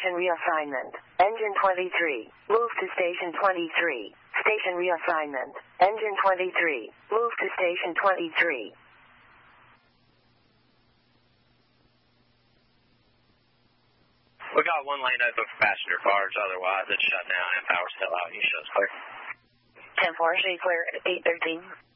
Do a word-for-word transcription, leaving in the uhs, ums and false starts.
Station reassignment. Engine twenty-three. Move to station twenty-three. Station reassignment. Engine twenty-three. Move to station twenty-three. We got one lane open for passenger cars, otherwise it's shut down and power's still out. You show us clear. ten four, clear at eight thirteen.